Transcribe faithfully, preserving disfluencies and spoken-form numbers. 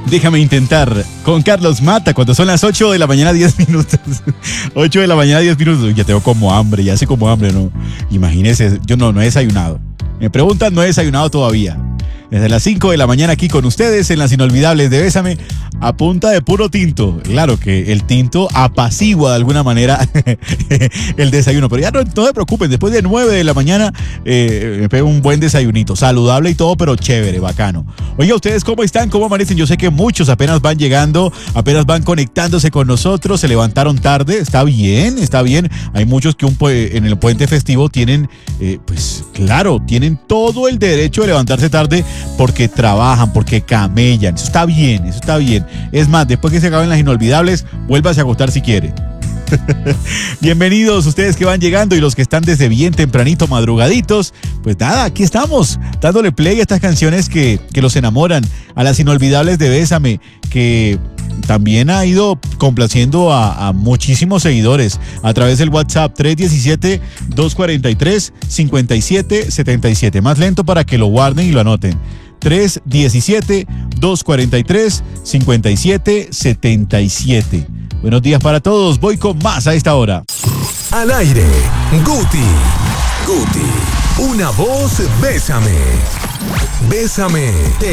Déjame intentar con Carlos Mata cuando son las ocho de la mañana, diez minutos. ocho de la mañana, diez minutos. Ya tengo como hambre, ya sé como hambre, ¿no? Imagínese, yo no, no he desayunado. Me preguntan, no he desayunado todavía. Desde las cinco de la mañana aquí con ustedes en las inolvidables de Bésame a punta de puro tinto. Claro que el tinto apacigua de alguna manera el desayuno, pero ya no, no se preocupen, después de nueve de la mañana eh, me pego un buen desayunito, saludable y todo, pero chévere, bacano. Oiga, ¿ustedes cómo están? ¿Cómo amanecen? Yo sé que muchos apenas van llegando, apenas van conectándose con nosotros, se levantaron tarde, está bien, está bien. Hay muchos que un, en el puente festivo tienen, eh, pues claro, tienen todo el derecho de levantarse tarde porque trabajan, porque camellan. Eso está bien, eso está bien. Es más, después que se acaben las inolvidables, vuélvase a acostar si quiere. Bienvenidos ustedes que van llegando y los que están desde bien tempranito, madrugaditos. Pues nada, aquí estamos, dándole play a estas canciones que, que los enamoran, a las inolvidables de Bésame, que también ha ido complaciendo a, a muchísimos seguidores a través del WhatsApp tres uno siete, dos cuatro tres, cinco siete siete siete. Más lento para que lo guarden y lo anoten. tres uno siete, dos cuatro tres, cinco siete siete siete. Buenos días para todos, voy con más a esta hora. Al aire, Guti. Guti, una voz, Bésame. Bésame.